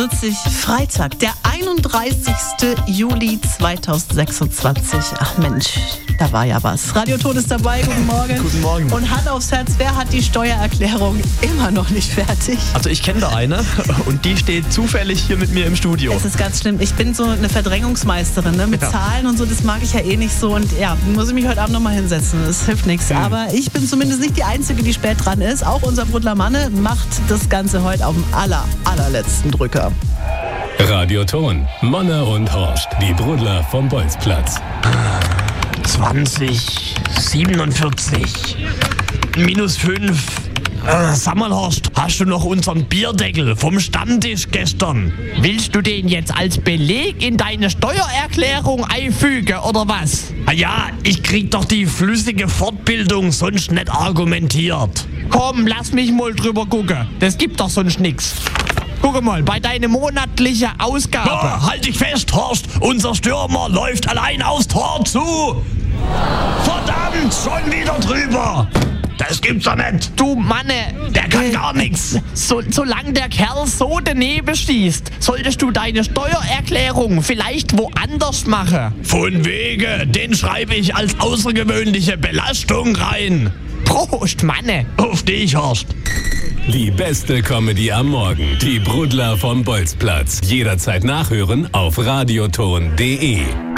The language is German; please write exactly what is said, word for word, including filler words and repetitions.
Freitag, der einunddreißigste Juli zweitausendsechsundzwanzig. Ach Mensch, da war ja was. Radio Ton ist dabei, guten Morgen. Guten Morgen. Und Hand aufs Herz, wer hat die Steuererklärung immer noch nicht fertig? Also ich kenne da eine und die steht zufällig hier mit mir im Studio. Es ist ganz schlimm. Ich bin so eine Verdrängungsmeisterin, ne? Mit Ja. Zahlen und so, das mag ich ja eh nicht so. Und ja, muss ich mich heute Abend nochmal hinsetzen. Das hilft nichts. Mhm. Aber ich bin zumindest nicht die Einzige, die spät dran ist. Auch unser Brudler Manne macht das Ganze heute auf dem aller, allerletzten Drücker. Radio Ton, Manne und Horst, die Brudler vom Bolzplatz. zwanzig, siebenundvierzig, minus fünf. Äh, sag mal, Horst, hast du noch unseren Bierdeckel vom Stammtisch gestern? Willst du den jetzt als Beleg in deine Steuererklärung einfügen, oder was? Ah ja, ich krieg doch die flüssige Fortbildung sonst nicht argumentiert. Komm, lass mich mal drüber gucken. Das gibt doch sonst nix. Guck mal, bei deiner monatlichen Ausgabe. Oh, halt dich fest, Horst. Unser Stürmer läuft allein aufs Tor zu. Verdammt, schon wieder drüber. Das gibt's doch nicht. Du Manne, der kann gar nichts. So, solange der Kerl so daneben schießt, solltest du deine Steuererklärung vielleicht woanders machen. Von wegen, den schreibe ich als außergewöhnliche Belastung rein. Prost, Manne. Auf dich, Horst. Die beste Comedy am Morgen, die Brudler vom Bolzplatz. Jederzeit nachhören auf radioton punkt de.